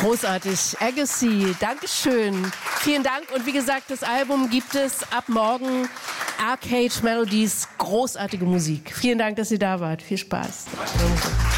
Großartig. Agassi, Dankeschön. Vielen Dank. Und wie gesagt, das Album gibt es ab morgen. Arcade Melodies, großartige Musik. Vielen Dank, dass ihr da wart. Viel Spaß.